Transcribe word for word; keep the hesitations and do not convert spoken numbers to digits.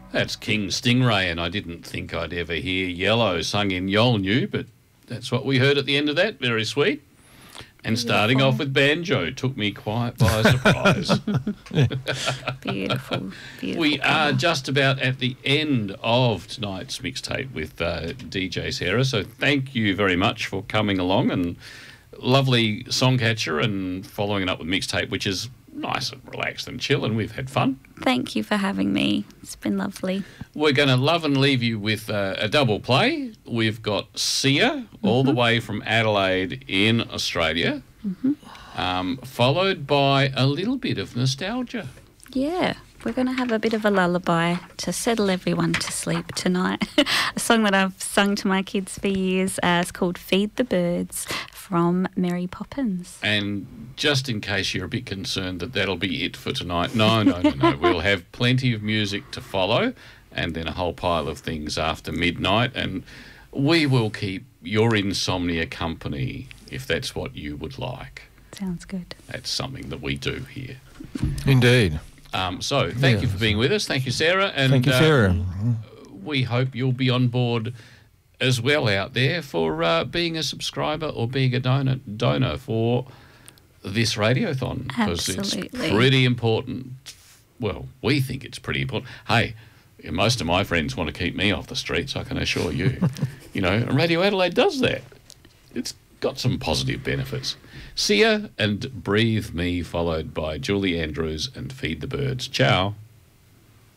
That's King Stingray, and I didn't think I'd ever hear Yellow sung in Yolngu, but that's what we heard at the end of that. Very sweet. And starting Beautiful. off with banjo took me quite by surprise. Beautiful, beautiful. We are cover. just about at the end of tonight's mixtape with uh, D J Sarah, so thank you very much for coming along, and lovely songcatcher and following it up with mixtape, which is nice and relaxed and chill, and we've had fun. Thank you for having me. It's been lovely. We're going to love and leave you with uh, a double play. We've got Sia, all the way from Adelaide in Australia, um, followed by a little bit of nostalgia. Yeah, we're going to have a bit of a lullaby to settle everyone to sleep tonight. A song that I've sung to my kids for years. Uh, it's called Feed the Birds from Mary Poppins. And just in case you're a bit concerned that that'll be it for tonight, no, no, no, no. We'll have plenty of music to follow, and then a whole pile of things after midnight, and we will keep your insomnia company if that's what you would like. Sounds good. That's something that we do here. Indeed. Um, so thank Yeah. you for being with us. Thank you, Sarah. And Thank you, uh, Sarah. we hope you'll be on board as well out there for uh, being a subscriber or being a donor, donor for this radiothon, because it's Absolutely. pretty important. Well, we think it's pretty important. Hey, most of my friends want to keep me off the streets, I can assure you. You know, and Radio Adelaide does that. It's got some positive benefits. Sia and Breathe Me, followed by Julie Andrews and Feed the Birds. Ciao.